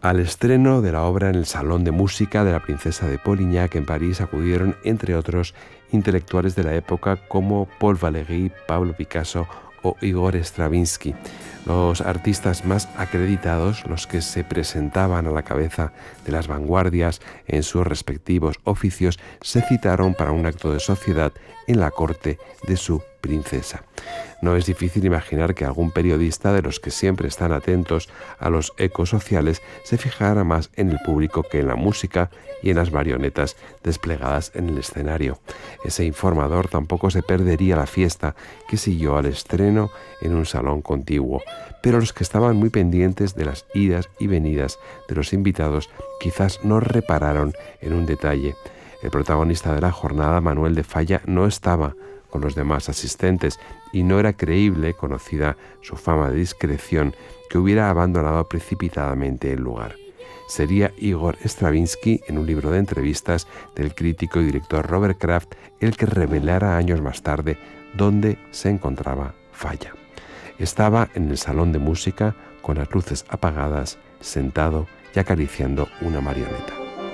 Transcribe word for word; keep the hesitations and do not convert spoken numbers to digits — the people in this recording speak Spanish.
Al estreno de la obra en el Salón de Música de la Princesa de Polignac en París acudieron, entre otros, intelectuales de la época como Paul Valéry, Pablo Picasso o Igor Stravinsky. Los artistas más acreditados, los que se presentaban a la cabeza de las vanguardias en sus respectivos oficios, se citaron para un acto de sociedad en la corte de su princesa. No es difícil imaginar que algún periodista, de los que siempre están atentos a los ecos sociales, se fijara más en el público que en la música y en las marionetas desplegadas en el escenario. Ese informador tampoco se perdería la fiesta que siguió al estreno en un salón contiguo, pero los que estaban muy pendientes de las idas y venidas de los invitados quizás no repararon en un detalle. El protagonista de la jornada, Manuel de Falla, no estaba con los demás asistentes y no era creíble, conocida su fama de discreción, que hubiera abandonado precipitadamente el lugar. Sería Igor Stravinsky, en un libro de entrevistas del crítico y director Robert Kraft, el que revelara años más tarde dónde se encontraba Falla. Estaba en el salón de música con las luces apagadas, sentado y acariciando una marioneta.